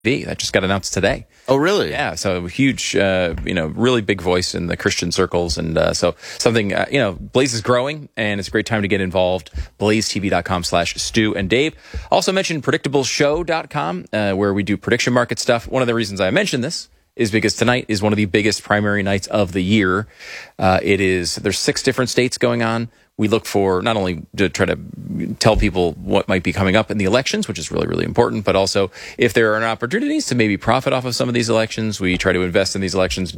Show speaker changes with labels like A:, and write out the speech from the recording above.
A: That just got announced today.
B: Oh, really?
A: Yeah, so a huge, really big voice in the Christian circles. And so something, Blaze is growing, and it's a great time to get involved. BlazeTV.com/Stu and Dave. Also mentioned PredictableShow.com, where we do prediction market stuff. One of the reasons I mentioned this is because tonight is one of the biggest primary nights of the year. There's 6 different states going on. We look for not only to try to tell people what might be coming up in the elections, which is really, really important, but also if there are opportunities to maybe profit off of some of these elections. We try to invest in these elections